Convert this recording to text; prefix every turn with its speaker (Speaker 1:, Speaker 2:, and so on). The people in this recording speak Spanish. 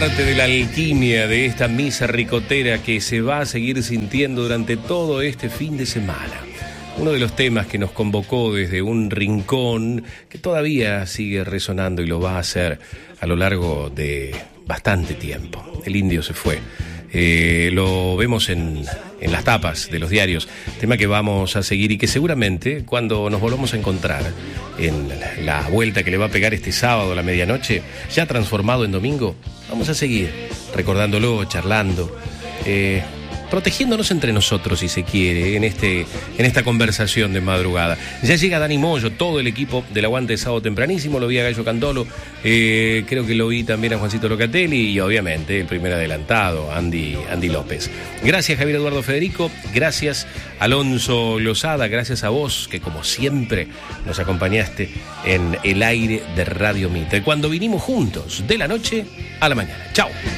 Speaker 1: parte de la alquimia de esta misa ricotera que se va a seguir sintiendo durante todo este fin de semana. Uno de los temas que nos convocó desde un rincón que todavía sigue resonando y lo va a hacer a lo largo de bastante tiempo. El indio se fue. Lo vemos en las tapas de los diarios, tema que vamos a seguir y que seguramente cuando nos volvamos a encontrar en la vuelta que le va a pegar este sábado a la medianoche, ya transformado en domingo, vamos a seguir recordándolo, charlando, protegiéndonos entre nosotros, si se quiere, en esta conversación de madrugada. Ya llega Dani Moyo, todo el equipo del Aguante de Sábado Tempranísimo, lo vi a Gallo Candolo, creo que lo vi también a Juancito Locatelli y obviamente el primer adelantado, Andy López. Gracias Javier Eduardo Federico, gracias Alonso Lozada, gracias a vos que como siempre nos acompañaste en el aire de Radio Mitre, cuando vinimos juntos de la noche a la mañana. Chao.